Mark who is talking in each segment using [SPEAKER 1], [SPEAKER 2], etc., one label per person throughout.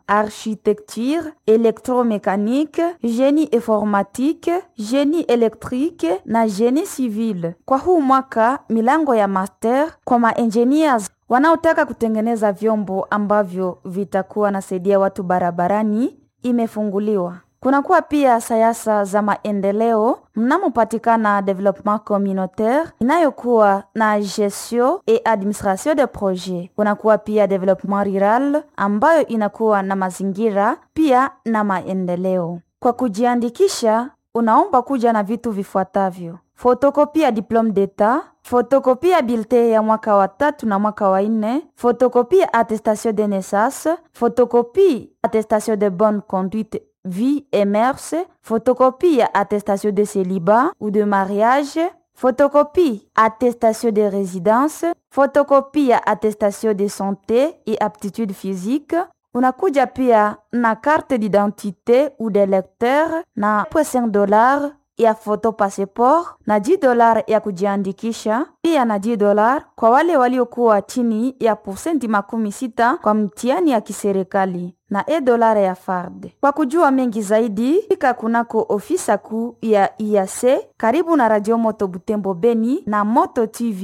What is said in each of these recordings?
[SPEAKER 1] architecture, électromécanique, génie informatique, génie électrique na génie civil. Kwa huu mwaka milango ya master kwa ma-engineers wanaotaka kutengeneza vyombo ambavyo vitakuwa nasaidia watu barabarani imefunguliwa. Kunakuwa pia siasa za maendeleo mnamopatikana development communautaire inayokuwa na gestion et administration de projet. Kunakuwa pia development rural ambayo inakuwa na mazingira pia na maendeleo. Kwa kujiandikisha unaomba kuja na vitu vifuatavyo: fotokopia diplome d'etat, fotokopia bulletin ya mwaka wa 3 na mwaka wa 4, fotokopia attestation de naissance, fotokopia attestation de bonne conduite vie et mœurs, photocopie attestation de célibat ou de mariage, photocopie attestation de résidence, photocopie attestation de santé et aptitude physique. Unakuja pia na carte d'identité ou de lecteur na $5 ya photo passeport na $10 ya kujiandikisha, pia na $10 kwa wale waliokuwa chini ya 60% kwa mtihani ya kiserikali na $1 ya FARD. Kwa kujua mengi zaidi, fika kunako ofisa kuu ya IAC karibu na Radio Moto Butembo Beni na Moto TV.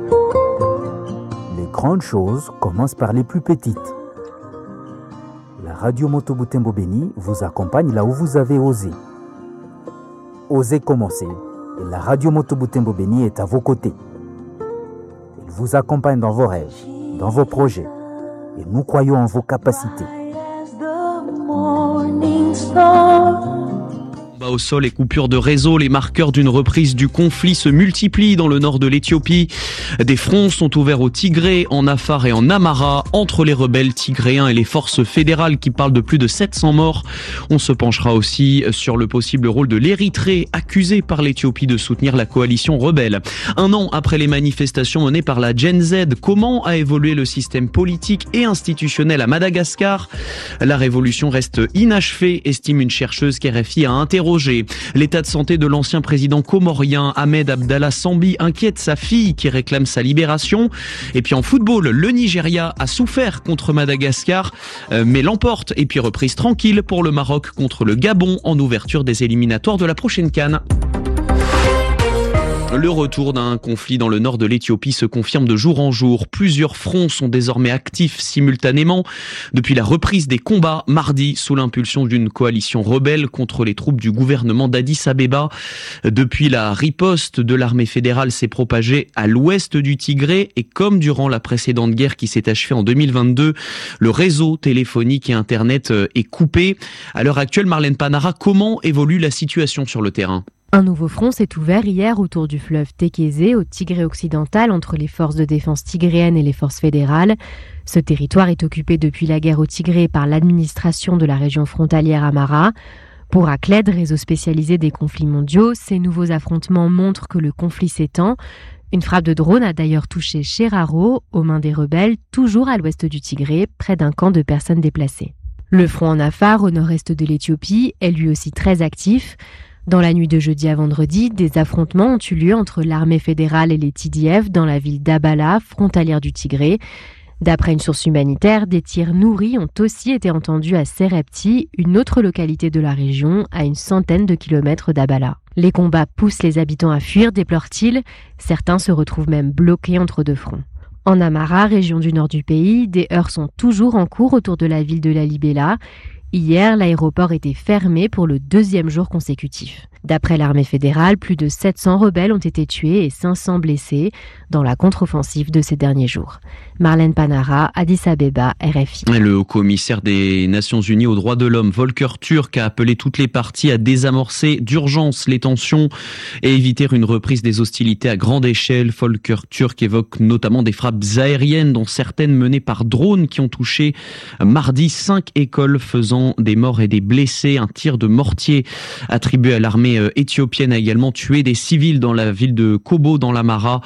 [SPEAKER 2] Les grandes choses commencent par les plus petites. La Radio Moto Butembo Beni vous accompagne là où vous avez osé. Osez commencer, et la Radio Moto Butembo Beni est à vos côtés. Elle vous accompagne dans vos rêves, dans vos projets, et nous croyons en vos capacités.
[SPEAKER 3] Au sol et coupures de réseau, les marqueurs d'une reprise du conflit se multiplient dans le nord de l'Éthiopie. Des fronts sont ouverts au Tigré, en Afar et en Amara, entre les rebelles tigréens et les forces fédérales qui parlent de plus de 700 morts. On se penchera aussi sur le possible rôle de l'Érythrée, accusée par l'Éthiopie de soutenir la coalition rebelle. 1 an après les manifestations menées par la Gen Z, comment a évolué le système politique et institutionnel à Madagascar ? La révolution reste inachevée, estime une chercheuse qu'RFI a interrogée. L'état de santé de l'ancien président comorien Ahmed Abdallah Sambi inquiète sa fille qui réclame sa libération. Et puis en football, le Nigeria a souffert contre Madagascar, mais l'emporte. Et puis reprise tranquille pour le Maroc contre le Gabon en ouverture des éliminatoires de la prochaine CAN. Le retour d'un conflit dans le nord de l'Éthiopie se confirme de jour en jour. Plusieurs fronts sont désormais actifs simultanément depuis la reprise des combats mardi sous l'impulsion d'une coalition rebelle contre les troupes du gouvernement d'Addis Abeba. Depuis, la riposte de l'armée fédérale s'est propagée à l'ouest du Tigré et comme durant la précédente guerre qui s'est achevée en 2022, le réseau téléphonique et internet est coupé. À l'heure actuelle, Marlène Panara, comment évolue la situation sur le terrain ?
[SPEAKER 4] Un nouveau front s'est ouvert hier autour du fleuve Tekeze, au Tigré occidental, entre les forces de défense tigréennes et les forces fédérales. Ce territoire est occupé depuis la guerre au Tigré par l'administration de la région frontalière Amara. Pour ACLED, réseau spécialisé des conflits mondiaux, ces nouveaux affrontements montrent que le conflit s'étend. Une frappe de drone a d'ailleurs touché Sheraro, aux mains des rebelles, toujours à l'ouest du Tigré, près d'un camp de personnes déplacées. Le front en Afar, au nord-est de l'Éthiopie, est lui aussi très actif. Dans la nuit de jeudi à vendredi, des affrontements ont eu lieu entre l'armée fédérale et les TDF dans la ville d'Abala, frontalière du Tigré. D'après une source humanitaire, des tirs nourris ont aussi été entendus à Serepti, une autre localité de la région, à une centaine de kilomètres d'Abala. Les combats poussent les habitants à fuir, déplorent-ils. Certains se retrouvent même bloqués entre deux fronts. En Amara, région du nord du pays, des heurts sont toujours en cours autour de la ville de Lalibela. Hier, l'aéroport était fermé pour le 2e jour consécutif. D'après l'armée fédérale, plus de 700 rebelles ont été tués et 500 blessés dans la contre-offensive de ces derniers jours. Marlène Panara, Addis Abeba, RFI.
[SPEAKER 3] Le haut-commissaire des Nations Unies aux droits de l'homme, Volker Turk, a appelé toutes les parties à désamorcer d'urgence les tensions et éviter une reprise des hostilités à grande échelle. Volker Turk évoque notamment des frappes aériennes, dont certaines menées par drones qui ont touché mardi 5 écoles, faisant des morts et des blessés. Un tir de mortier attribué à l'armée éthiopienne a également tué des civils dans la ville de Kobo, dans l'Amara.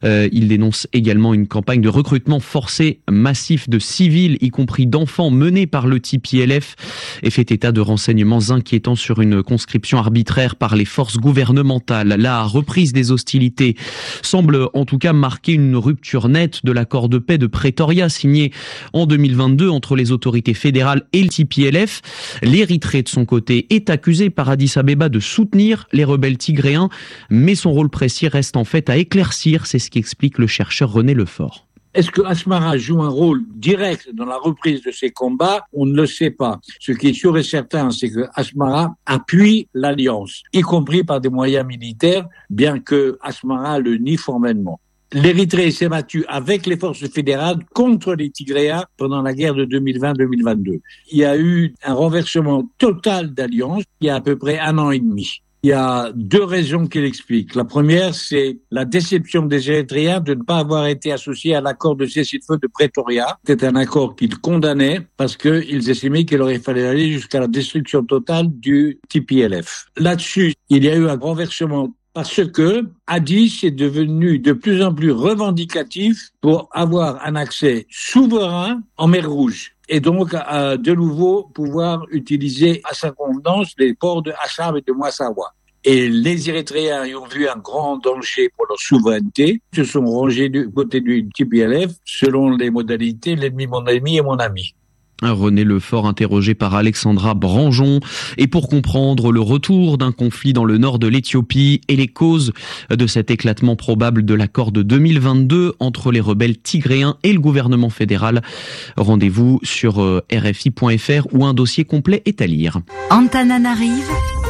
[SPEAKER 3] Il dénonce également une campagne de recrutement forcé massif de civils, y compris d'enfants, menée par le TPLF, et fait état de renseignements inquiétants sur une conscription arbitraire par les forces gouvernementales. La reprise des hostilités semble en tout cas marquer une rupture nette de l'accord de paix de Pretoria signé en 2022 entre les autorités fédérales et le TPLF. L'Érythrée de son côté est accusée par Addis Abeba de soutenir les rebelles tigréens, mais son rôle précis reste en fait à éclaircir, c'est ce qu'explique le chercheur René Lefort.
[SPEAKER 5] Est-ce que Asmara joue un rôle direct dans la reprise de ces combats? On ne le sait pas. Ce qui est sûr et certain, c'est que Asmara appuie l'alliance, y compris par des moyens militaires, bien que Asmara le nie formellement. L'Érythrée s'est battue avec les forces fédérales contre les Tigréens pendant la guerre de 2020-2022. Il y a eu un renversement total d'alliance il y a à peu près 1 an et demi. Il y a 2 raisons qui l'expliquent. La première, c'est la déception des Érythréens de ne pas avoir été associés à l'accord de cessez-le-feu de Pretoria. C'était un accord qu'ils condamnaient parce qu'ils estimaient qu'il aurait fallu aller jusqu'à la destruction totale du TPLF. Là-dessus, il y a eu un renversement parce que Addis est devenu de plus en plus revendicatif pour avoir un accès souverain en mer Rouge. Et donc, de nouveau, pouvoir utiliser à sa convenance les ports de Assab et de Massawa. Et les Érythréens ayant vu un grand danger pour leur souveraineté, se sont rangés du côté du TPLF selon les modalités, l'ennemi, mon ennemi et mon ami.
[SPEAKER 3] René Lefort interrogé par Alexandra Branjon. Et pour comprendre le retour d'un conflit dans le nord de l'Éthiopie et les causes de cet éclatement probable de l'accord de 2022 entre les rebelles tigréens et le gouvernement fédéral, rendez-vous sur rfi.fr où un dossier complet est à lire.
[SPEAKER 6] Antananarive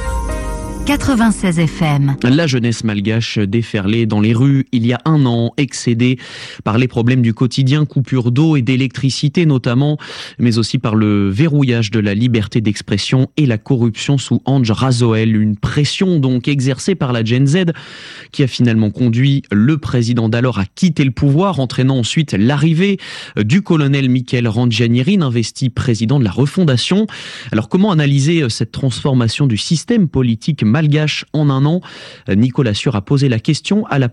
[SPEAKER 6] 96 FM.
[SPEAKER 3] La jeunesse malgache déferlait dans les rues il y a 1 an, excédée par les problèmes du quotidien, coupures d'eau et d'électricité notamment, mais aussi par le verrouillage de la liberté d'expression et la corruption sous Ange Razoel. Une pression donc exercée par la Gen Z qui a finalement conduit le président d'alors à quitter le pouvoir, entraînant ensuite l'arrivée du colonel Michael Randjanirin, investi président de la Refondation. Alors comment analyser cette transformation du système politique malgache en 1 an? Nicolas Sûr a posé la question à la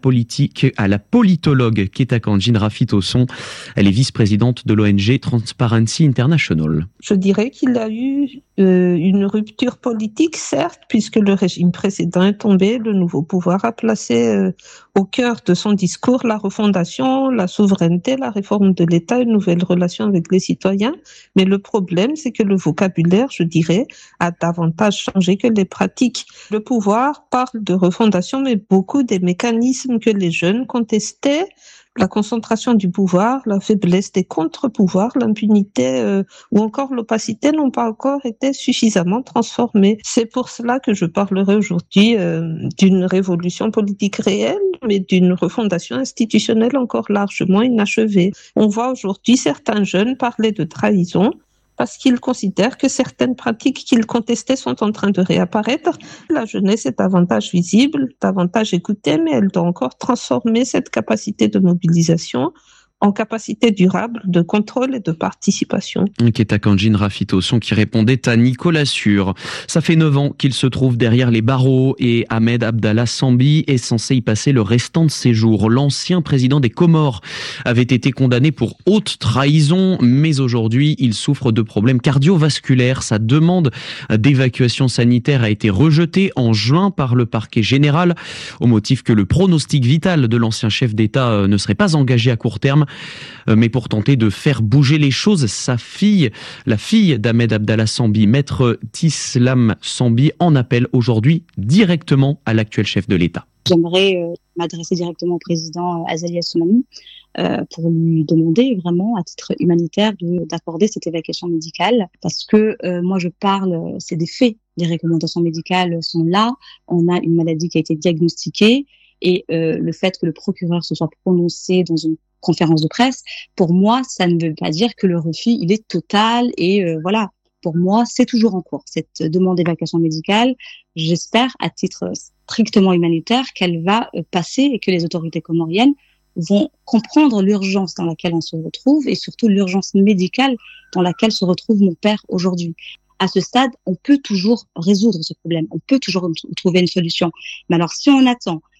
[SPEAKER 3] politologue Ketakandjin Rafitosson. Elle est vice-présidente de l'ONG Transparency International.
[SPEAKER 7] Je dirais qu'il a eu une rupture politique, certes, puisque le régime précédent est tombé, le nouveau pouvoir a placé au cœur de son discours la refondation, la souveraineté, la réforme de l'État, une nouvelle relation avec les citoyens. Mais le problème, c'est que le vocabulaire, je dirais, a davantage changé que les pratiques. Le pouvoir parle de refondation, mais beaucoup des mécanismes que les jeunes contestaient, la concentration du pouvoir, la faiblesse des contre-pouvoirs, l'impunité ou encore l'opacité n'ont pas encore été suffisamment transformés. C'est pour cela que je parlerai aujourd'hui d'une révolution politique réelle, mais d'une refondation institutionnelle encore largement inachevée. On voit aujourd'hui certains jeunes parler de trahison, parce qu'ils considèrent que certaines pratiques qu'ils contestaient sont en train de réapparaître. La jeunesse est davantage visible, davantage écoutée, mais elle doit encore transformer cette capacité de mobilisation en capacité durable de contrôle et de participation.
[SPEAKER 3] Ketakandjin Rafitosson qui répondait à Nicolas Sûr. Ça fait 9 ans qu'il se trouve derrière les barreaux et Ahmed Abdallah Sambi est censé y passer le restant de ses jours. L'ancien président des Comores avait été condamné pour haute trahison, mais aujourd'hui il souffre de problèmes cardiovasculaires. Sa demande d'évacuation sanitaire a été rejetée en juin par le parquet général au motif que le pronostic vital de l'ancien chef d'État ne serait pas engagé à court terme. Mais pour tenter de faire bouger les choses, sa fille, la fille d'Ahmed Abdallah Sambi, maître Tislam Sambi, en appelle aujourd'hui directement à l'actuel chef de l'État.
[SPEAKER 8] J'aimerais m'adresser directement au président Azali Assoumani pour lui demander vraiment, à titre humanitaire, d'accorder cette évacuation médicale. Parce que moi, je parle, c'est des faits. Les recommandations médicales sont là. On a une maladie qui a été diagnostiquée. Et le fait que le procureur se soit prononcé dans une conférence de presse, pour moi, ça ne veut pas dire que le refus, il est total et voilà. Pour moi, c'est toujours en cours. Cette demande d'évacuation médicale, j'espère, à titre strictement humanitaire, qu'elle va passer et que les autorités comoriennes vont comprendre l'urgence dans laquelle on se retrouve et surtout l'urgence médicale dans laquelle se retrouve mon père aujourd'hui. À ce stade, on peut toujours résoudre ce problème. On peut toujours trouver une solution. Mais alors, si on attend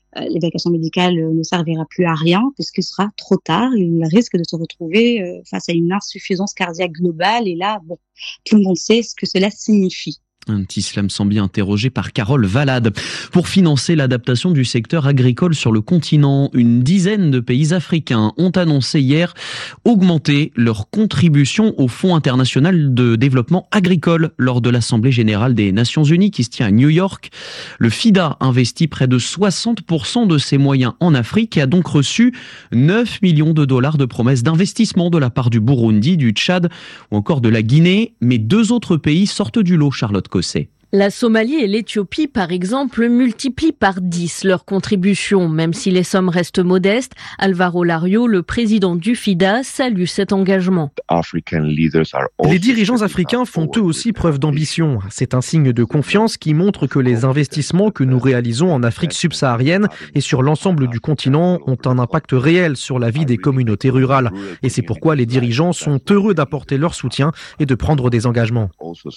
[SPEAKER 8] l'évacuation médicale ne servira plus à rien puisqu'il sera trop tard. Il risque de se retrouver face à une insuffisance cardiaque globale. Et là, bon, tout le monde sait ce que cela signifie.
[SPEAKER 3] Un petit Islam Sambi interrogé par Carole Valade. Pour financer l'adaptation du secteur agricole sur le continent, une dizaine de pays africains ont annoncé hier augmenter leur contribution au Fonds international de développement agricole lors de l'Assemblée générale des Nations Unies qui se tient à New York. Le FIDA investit près de 60% de ses moyens en Afrique et a donc reçu 9 millions de dollars de promesses d'investissement de la part du Burundi, du Tchad ou encore de la Guinée. Mais 2 autres pays sortent du lot, Charlotte Cosset.
[SPEAKER 9] La Somalie et l'Éthiopie, par exemple, multiplient par 10 leurs contributions. Même si les sommes restent modestes, Alvaro Lario, le président du FIDA, salue cet engagement.
[SPEAKER 10] Les dirigeants africains font eux aussi preuve d'ambition. C'est un signe de confiance qui montre que les investissements que nous réalisons en Afrique subsaharienne et sur l'ensemble du continent ont un impact réel sur la vie des communautés rurales. Et c'est pourquoi les dirigeants sont heureux d'apporter leur soutien et de prendre des engagements.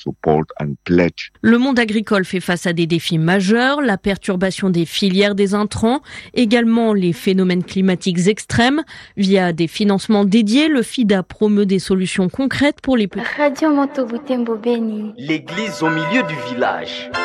[SPEAKER 9] Le monde agricole fait face à des défis majeurs, la perturbation des filières des intrants, également les phénomènes climatiques extrêmes. Via des financements dédiés, le FIDA promeut des solutions concrètes pour les petits.
[SPEAKER 11] Radio Moto Butembo Beni.
[SPEAKER 12] L'église au milieu du village.